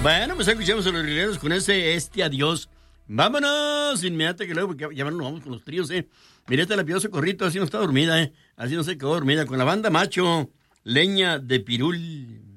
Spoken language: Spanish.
Bueno, pues escuchamos a los rieleros con ese adiós. Vámonos, inmediata que luego, porque ya nos vamos con los tríos, Mireta la Piosa Corrito, así no está dormida, así no se quedó dormida, con la banda Macho, Leña de Pirul.